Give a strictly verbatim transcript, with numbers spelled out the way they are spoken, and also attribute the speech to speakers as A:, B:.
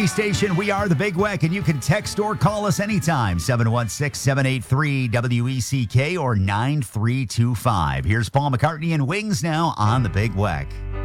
A: Station. We are the Big Weck, and you can text or call us anytime. seven one six, seven eight three, W E C K or nine three two five. Here's Paul McCartney and Wings now on the Big Weck.